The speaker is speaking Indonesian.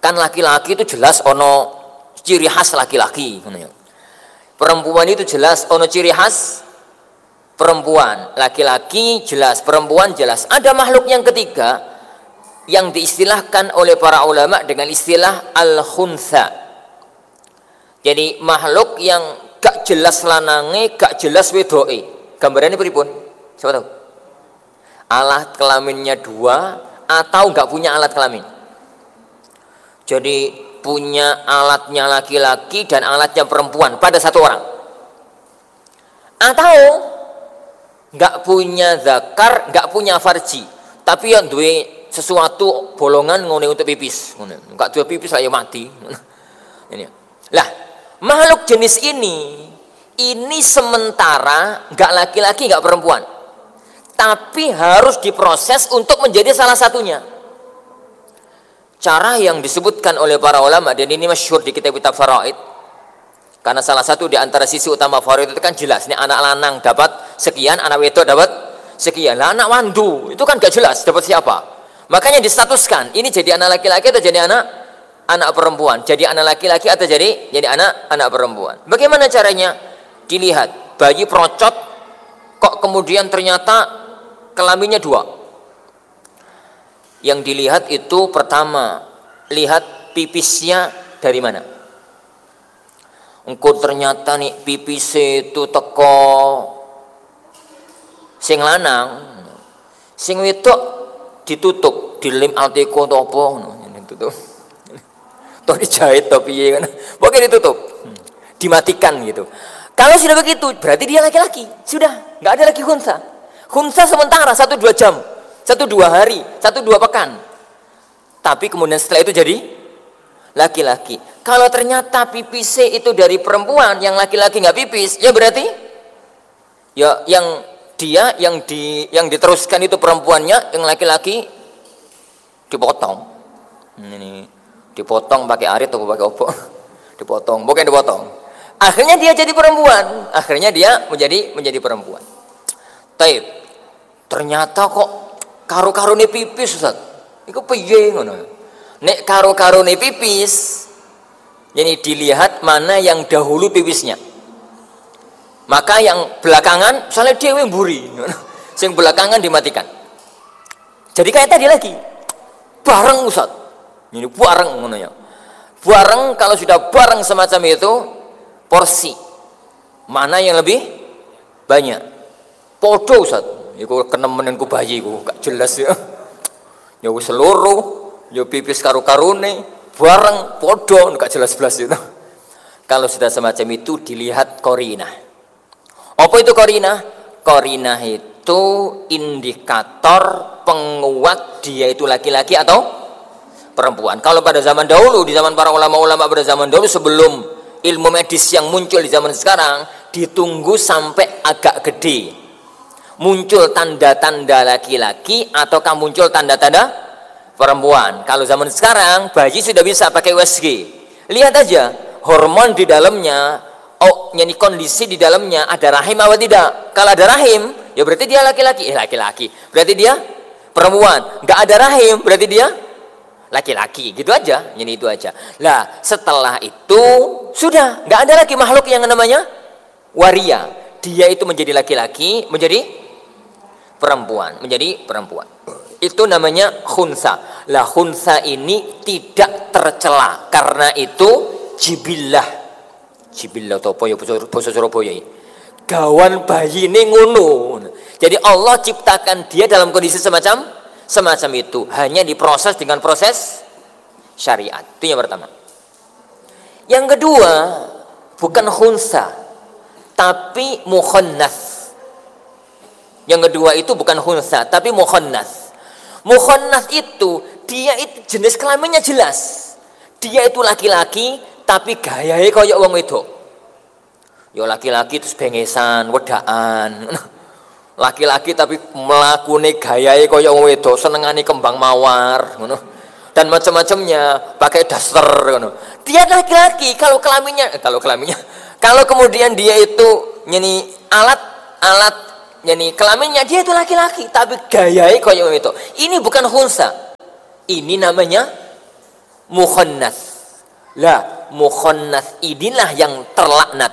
Kan laki-laki itu jelas ono ciri khas laki-laki. Perempuan itu jelas ono ciri khas perempuan. Laki-laki jelas, perempuan jelas. Ada makhluk yang ketiga yang diistilahkan oleh para ulama dengan istilah al-khuntha. Jadi makhluk yang gak jelas lanange, gak jelas wedoke. Gambarannya pripun? Siapa tahu? Alat kelaminnya 2 atau gak punya alat kelamin. Jadi punya alatnya laki-laki dan alatnya perempuan pada satu orang. Atau gak punya zakar, gak punya farji, tapi yang duwe sesuatu bolongan ngene untuk pipis. Gak duwe pipis lah ya mati. Ini. Lah, makhluk jenis ini sementara gak laki-laki gak perempuan, tapi harus diproses untuk menjadi salah satunya. Cara yang disebutkan oleh para ulama, dan ini masyhur di kitab-kitab faraid, karena salah satu di antara sisi utama faraid itu kan jelas, ini anak lanang dapat sekian, anak wedok dapat sekian. Lah anak wandu itu kan gak jelas dapat siapa, makanya distatuskan ini jadi anak laki-laki atau jadi anak perempuan, jadi anak laki-laki atau jadi anak perempuan. Bagaimana caranya? Dilihat bayi procot kok kemudian ternyata kelaminnya 2. Yang dilihat itu pertama, lihat pipisnya dari mana. Engko ternyata nih pipisnya itu teko sing lanang, sing wedok ditutup, dilem alteko atau apa, ditutup. Toh dijahit toh piye kan. Pokoknya ditutup. Dimatikan gitu. Kalau sudah begitu, berarti dia laki-laki. Sudah, enggak ada lagi khunsa. Khunsa sementara 1-2 jam. 1-2 hari, 1-2 pekan. Tapi kemudian setelah itu jadi laki-laki. Kalau ternyata pipis itu dari perempuan, yang laki-laki nggak pipis, ya berarti ya yang diteruskan itu perempuannya, yang laki-laki dipotong. Ini dipotong pakai arit atau pakai apa? Dipotong, bukan dipotong. Akhirnya dia jadi perempuan. Akhirnya dia menjadi perempuan. Taib. Ternyata kok karo-karone pipis, Ustaz. Iku piye ngono? Nek karo-karone pipis, jadi dilihat mana yang dahulu pipisnya. Maka yang belakangan, misalnya dhewe mburi, sing belakangan dimatikan. Jadi kayak tadi lagi. Bareng, Ustaz. Ini bareng ngono ya. Bareng, kalau sudah bareng semacam itu, porsi mana yang lebih banyak? Podo, Ustaz. Iku kenemenenku bayi iku gak jelas ya. Ya wis seluruh, ya pipis karo-karone bareng podo gak jelas-jelas itu. Kalau sudah semacam itu dilihat korinah. Apa itu korinah? Korinah itu indikator penguat dia itu laki-laki atau perempuan. Kalau pada zaman dahulu, di zaman para ulama-ulama pada zaman dahulu sebelum ilmu medis yang muncul di zaman sekarang, ditunggu sampai agak gede. Muncul tanda-tanda laki-laki ataukah muncul tanda-tanda perempuan. Kalau zaman sekarang bayi sudah bisa pakai USG. Lihat aja hormon di dalamnya, yani kondisi di dalamnya ada rahim atau tidak. Kalau ada rahim, ya berarti dia laki-laki. Laki-laki. Berarti dia perempuan. Enggak ada rahim, berarti dia laki-laki. Gitu aja. Jadi itu aja. Lah, setelah itu sudah enggak ada lagi makhluk yang namanya waria. Dia itu menjadi laki-laki, menjadi perempuan, itu namanya khunsa. Lah khunsa ini tidak tercela karena itu jibillah atau apa ya bahasa Surabaya ini. Gawan bayi ini ngono. Jadi Allah ciptakan dia dalam kondisi semacam itu, hanya diproses dengan proses syariat. Itu yang pertama. Yang kedua, bukan khunsa tapi mukhannats. Yang kedua itu bukan khunsa tapi mukhannats. Mukhannats itu dia itu jenis kelaminnya jelas. Dia itu laki-laki tapi gayahe kaya wong wedok. Ya laki-laki terus bengesan, wedaan. Laki-laki tapi mlakune gayahe kaya wong wedok, senengane kembang mawar ngono. Dan macam-macamnya, pakai daster ngono. Dia laki-laki kalau kemudian dia itu nyeni alat yani kelaminnya dia itu laki-laki tapi gayanya kayak itu. Ini bukan khunsa. Ini namanya mukhannats. Lah, mukhannats inilah yang terlaknat.